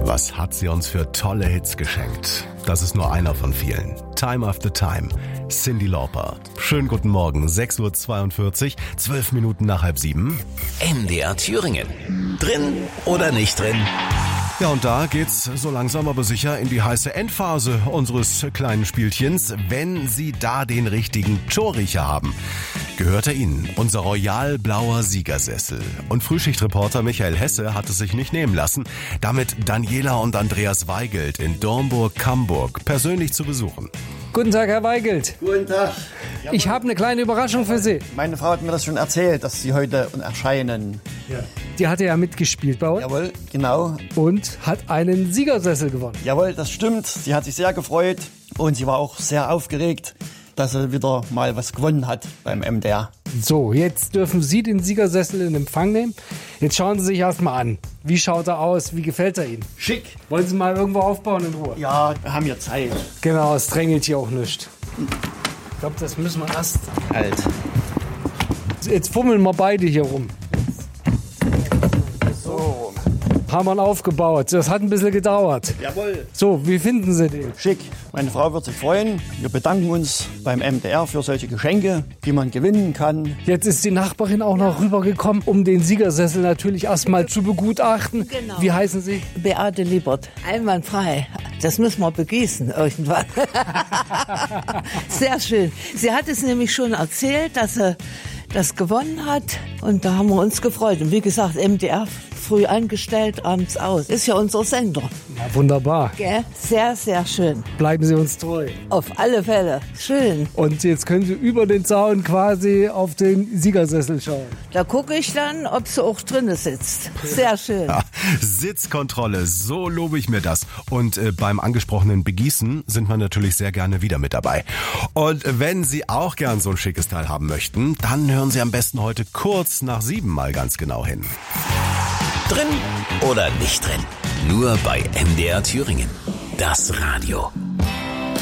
Was hat sie uns für tolle Hits geschenkt? Das ist nur einer von vielen. Time After Time, Cyndi Lauper. Schönen guten Morgen, 6:42 Uhr, 12 Minuten nach 6:30. MDR Thüringen. Drin oder nicht drin? Ja, und da geht's so langsam aber sicher in die heiße Endphase unseres kleinen Spielchens. Wenn Sie da den richtigen Torriecher haben, gehört er Ihnen, unser royal blauer Siegersessel. Und Frühschichtreporter Michael Hesse hat es sich nicht nehmen lassen, damit Daniela und Andreas Weigelt in Dornburg-Camburg persönlich zu besuchen. Guten Tag, Herr Weigelt. Guten Tag. Ich habe eine kleine Überraschung für Sie. Meine Frau hat mir das schon erzählt, dass Sie heute erscheinen. Die hatte ja mitgespielt bei uns Jawohl, genau. und hat einen Siegersessel gewonnen. Jawohl, das stimmt. Sie hat sich sehr gefreut und sie war auch sehr aufgeregt, dass sie wieder mal was gewonnen hat beim MDR. So, jetzt dürfen Sie den Siegersessel in Empfang nehmen. Jetzt schauen Sie sich erstmal an. Wie schaut er aus? Wie gefällt er Ihnen? Schick. Wollen Sie mal irgendwo aufbauen in Ruhe? Ja, wir haben ja Zeit. Genau, es drängelt hier auch nicht. Ich glaube, das müssen wir erst... Halt. Jetzt fummeln wir beide hier rum. So. Haben wir ihn aufgebaut. Das hat ein bisschen gedauert. Jawohl. So, wie finden Sie den? Schick. Meine Frau wird sich freuen. Wir bedanken uns beim MDR für solche Geschenke, die man gewinnen kann. Jetzt ist die Nachbarin auch noch rübergekommen, um den Siegersessel natürlich erstmal zu begutachten. Genau. Wie heißen Sie? Beate Liebert. Einwandfrei. Das müssen wir begießen irgendwann. Sehr schön. Sie hat es nämlich schon erzählt, dass sie das gewonnen hat. Und da haben wir uns gefreut. Und wie gesagt, MDR früh angestellt, abends aus. Ist ja unser Sender. Ja, wunderbar. Gell? Sehr, sehr schön. Bleiben Sie uns treu. Auf alle Fälle. Schön. Und jetzt können Sie über den Zaun quasi auf den Siegersessel schauen. Da gucke ich dann, ob sie auch drinnen sitzt. Sehr schön. Ja, Sitzkontrolle, so lobe ich mir das. Und beim angesprochenen Begießen sind wir natürlich sehr gerne wieder mit dabei. Und wenn Sie auch gern so ein schickes Teil haben möchten, dann hören Sie am besten heute kurz nach 7 mal ganz genau hin. Drin oder nicht drin? Nur bei MDR Thüringen. Das Radio.